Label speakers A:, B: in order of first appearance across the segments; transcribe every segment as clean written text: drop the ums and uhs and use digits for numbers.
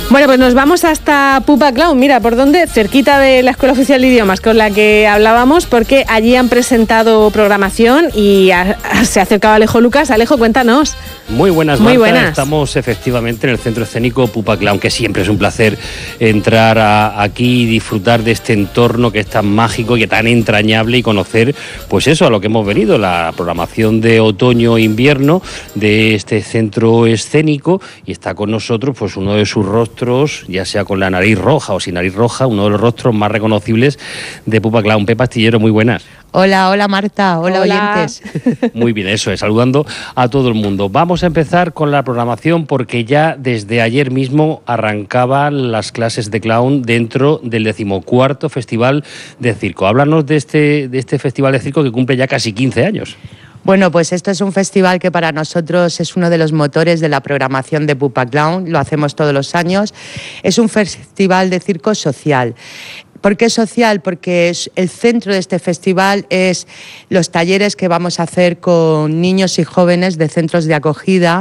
A: Bueno, pues nos vamos hasta Pupa Clown. Mira, ¿por dónde? Cerquita de la Escuela Oficial de Idiomas con la que hablábamos, porque allí han presentado programación y se ha acercado Alejo Lucas. Alejo, cuéntanos.
B: Muy buenas, Marta. Muy buenas. Estamos efectivamente en el Centro Escénico Pupa Clown, que siempre es un placer entrar aquí y disfrutar de este entorno que es tan mágico y tan entrañable y conocer, pues eso, a lo que hemos venido, la programación de otoño-invierno de este centro escénico. Y está con nosotros pues uno de sus rostros, ya sea con la nariz roja o sin nariz roja, uno de los rostros más reconocibles de Pupa Clown. Pepa Astillero, muy buenas.
C: Hola Marta, hola oyentes.
B: Muy bien, eso es, saludando a todo el mundo. Vamos a empezar con la programación porque ya desde ayer mismo arrancaban las clases de clown dentro del 14º Festival de Circo. Háblanos de este Festival de Circo que cumple ya casi 15 años.
C: Bueno, pues esto es un festival que para nosotros es uno de los motores de la programación de Pupa Clown, lo hacemos todos los años. Es un festival de circo social. ¿Por qué social? Porque el centro de este festival es los talleres que vamos a hacer con niños y jóvenes de centros de acogida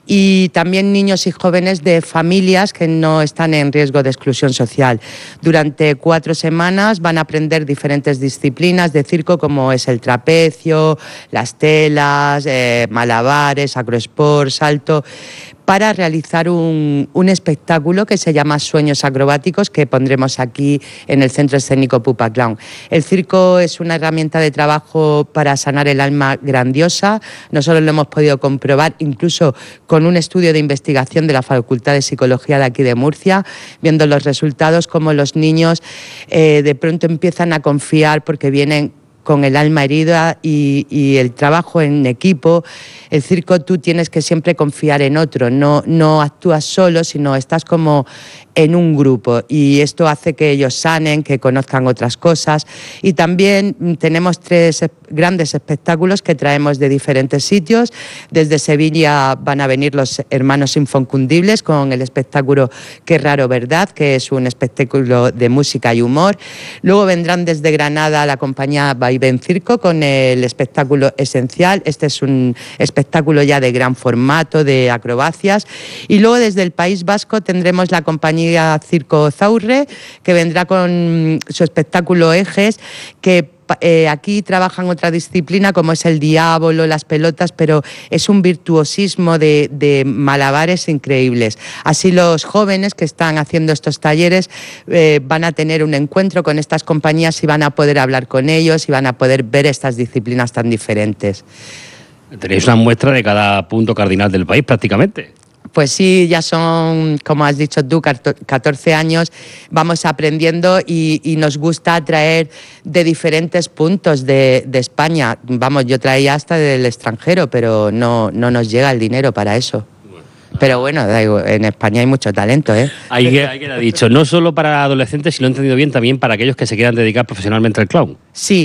C: y también niños y jóvenes de familias que no están en riesgo de exclusión social. Durante 4 semanas van a aprender diferentes disciplinas de circo como es el trapecio, las telas, malabares, acrosport, salto, para realizar un espectáculo que se llama Sueños Acrobáticos, que pondremos aquí en el Centro Escénico Pupa Clown. El circo es una herramienta de trabajo para sanar el alma grandiosa. Nosotros lo hemos podido comprobar incluso con un estudio de investigación de la Facultad de Psicología de aquí de Murcia, viendo los resultados, como los niños de pronto empiezan a confiar porque vienen con el alma herida y el trabajo en equipo. El circo, tú tienes que siempre confiar en otro, no actúas solo, sino estás como en un grupo, y esto hace que ellos sanen, que conozcan otras cosas. Y también tenemos 3 grandes espectáculos que traemos de diferentes sitios. Desde Sevilla van a venir los hermanos Inconfundibles con el espectáculo Qué raro, ¿verdad?, que es un espectáculo de música y humor. Luego vendrán desde Granada la compañía Vaivén Circo con el espectáculo Esencial. Este es un espectáculo ya de gran formato, de acrobacias. Y luego desde el País Vasco tendremos la compañía Circo Zaurre, que vendrá con su espectáculo Ejes, que aquí trabajan otra disciplina como es el diablo, las pelotas, pero es un virtuosismo de malabares increíbles. Así los jóvenes que están haciendo estos talleres van a tener un encuentro con estas compañías y van a poder hablar con ellos y van a poder ver estas disciplinas tan diferentes.
B: Tenéis una muestra de cada punto cardinal del país prácticamente.
C: Pues sí, ya son, como has dicho tú, 14 años, vamos aprendiendo y nos gusta traer de diferentes puntos de España. Vamos, yo traía hasta del extranjero, pero no nos llega el dinero para eso. Pero bueno, en España hay mucho talento, ¿eh?
B: Ahí queda dicho, no solo para adolescentes, si lo he entendido bien, también para aquellos que se quieran dedicar profesionalmente al clown.
C: Sí,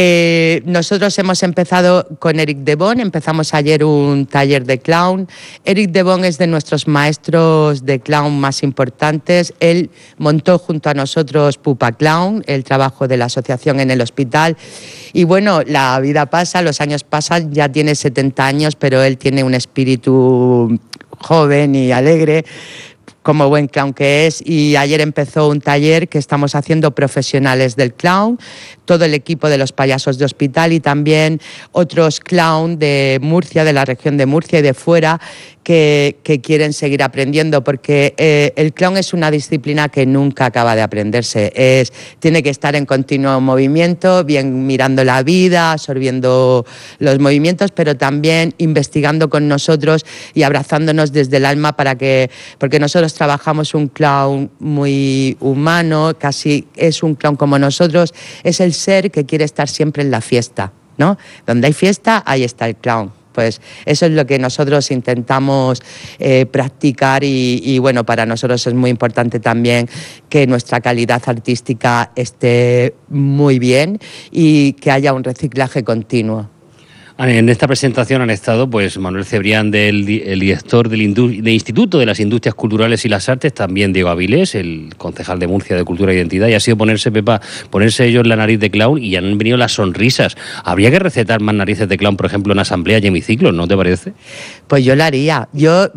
C: nosotros hemos empezado con Eric Debon, empezamos ayer un taller de clown. Eric Debon es de nuestros maestros de clown más importantes. Él montó junto a nosotros Pupa Clown, el trabajo de la asociación en el hospital. Y bueno, la vida pasa, los años pasan, ya tiene 70 años, pero él tiene un espíritu joven y alegre, como buen clown que es, y ayer empezó un taller que estamos haciendo profesionales del clown, todo el equipo de los payasos de hospital y también otros clown de Murcia, de la región de Murcia y de fuera, que quieren seguir aprendiendo, porque el clown es una disciplina que nunca acaba de aprenderse. Tiene que estar en continuo movimiento, bien mirando la vida, absorbiendo los movimientos, pero también investigando con nosotros y abrazándonos desde el alma porque nosotros trabajamos un clown muy humano, casi es un clown como nosotros, es el ser que quiere estar siempre en la fiesta, ¿no? Donde hay fiesta, ahí está el clown. Pues eso es lo que nosotros intentamos practicar y bueno, para nosotros es muy importante también que nuestra calidad artística esté muy bien y que haya un reciclaje continuo.
B: En esta presentación han estado pues Manuel Cebrián, el director del Instituto de las Industrias Culturales y las Artes, también Diego Avilés, el concejal de Murcia de Cultura e Identidad, y ha sido ponerse ellos la nariz de clown y han venido las sonrisas. Habría que recetar más narices de clown, por ejemplo, en asambleas y hemiciclos, ¿no te parece?
C: Pues yo la haría.